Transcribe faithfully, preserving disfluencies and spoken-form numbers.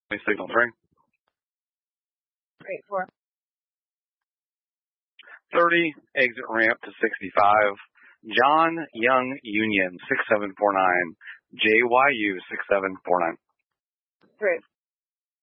Signal three. Great, four. thirty, exit ramp to sixty-five. John Young Union, six seven four nine. J Y U, six seven four nine. Great.